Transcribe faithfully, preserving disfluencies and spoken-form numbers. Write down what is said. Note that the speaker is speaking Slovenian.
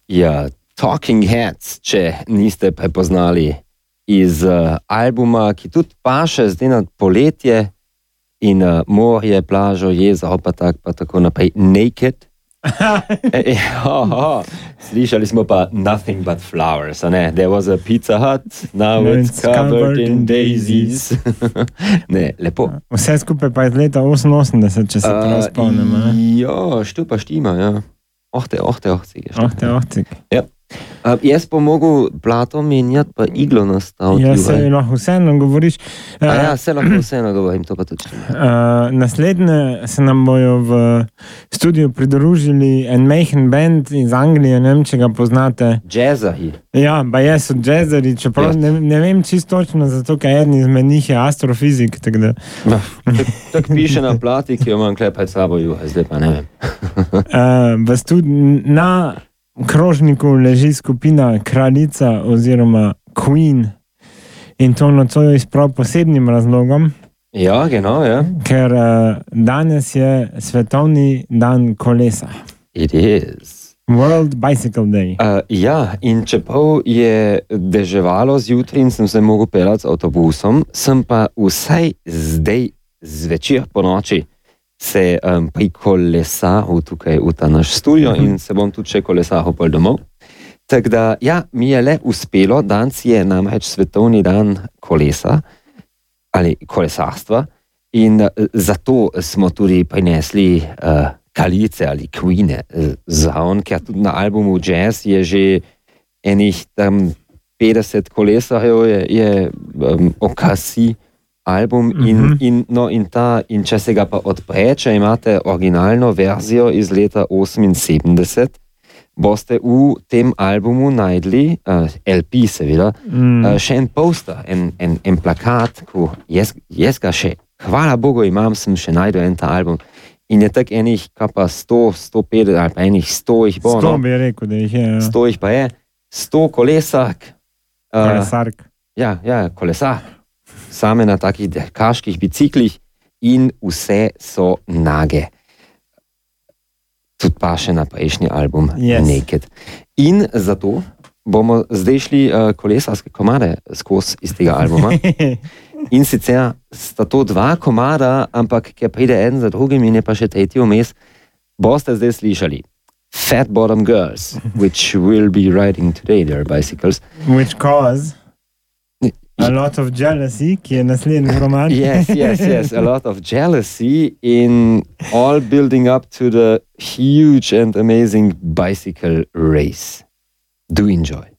Ja, Talking Heads, če niste prepoznali, iz uh, albuma, ki tudi paše zdaj na poletje in uh, morje, plažo, jezero, pa, tak, pa tako naprej, Naked. e, oh, oh. Slišali smo pa Nothing But Flowers, a ne? There was a Pizza Hut, now no, it's, it's covered, covered in daisies. Ne, lepo. Vse skupaj pa je z leta oseminosemdeset, če se uh, prav spomnim. Ja, što pa štima, ja. Ohte, ohte, ohte. Ohte, ohte. Ja. Uh, jaz pa mogu plato menjati, pa iglo nastaviti. Ja, se lahko vseeno govoriš. Uh, ja, se lahko vseeno govorim, to pa tudi. Uh, naslednje se nam bojo v studiu pridružili en majhen band iz Anglije, ne vem, če ga poznate. Jazzari. Ja, pa jaz so jazzari, čeprav ne, ne vem čisto točno, zato kaj eden izmed njih je astrofizik. Tak, da... no, tak, tak piše na plati, ki jo imam kle pred sabo, juha, zdaj pa ne vem. uh, v studi... Na... V krožniku leži skupina Kraljica oziroma Queen in to nocoj iz prav posebnim razlogom. Ja, genau, ja. Ker uh, danes je svetovni dan kolesa. It is. World Bicycle Day. Uh, ja, in čeprav je deževalo zjutraj in sem se mogel pelati z avtobusom, sem pa vsaj zdaj zvečer po noči se um, prikolesahal tukaj v ta naš studio in se bom tudi še kolesahal pol domov. Tako da, ja, mi je le uspelo, danes je namreč svetovni dan kolesa ali kolesarstva in uh, zato smo tudi prinesli uh, Kraljice ali Queene uh, zraven, ker tudi na albumu Jazz je že enih tam petdeset kolesarjev je, je um, okasi album in, mm-hmm. in, no, in, ta, in če se ga pa odpre, če imate originalno verzijo iz leta oseminsedemdeset, boste v tem albumu najdli, uh, L P seveda, mm. uh, še en poster, en, en, en plakat, ko jaz, jaz ga še, hvala Bogu imam, sem še najdel en ta album. In je tak enih, kaj pa sto, sto petdeset ali pa enih sto jih bo. Sto no? bi rekel, da jih je. Ja. Sto jih pa je, sto kolesark. Uh, kolesark. Ja, ja, kolesark. Same na takih dekaških biciklih in vse so nage. Tudi pa še na prejšnji album yes. Naked. In zato bomo zdaj šli uh, kolesarske komade skozi iz tega albuma. In sicer sta to dva komada, ampak ker pride en za drugim in je pa še tretji vmes, boste zdaj slišali Fat Bottom Girls, which will be riding today their bicycles. Which cause... A lot of jealousy, ki je naslednji roman. Yes, yes, yes. A lot of jealousy in all building up to the huge and amazing bicycle race. Do enjoy.